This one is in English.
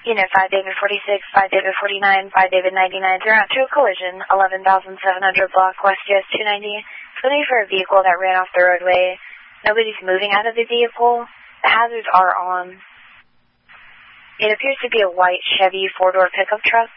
Unit 5 David 46, 5 David 49, 5 David 99, they're out to a collision, 11,700 block West US 290. Looking for a vehicle that ran off the roadway. Nobody's moving out of the vehicle. The hazards are on. It appears to be a white Chevy four-door pickup truck.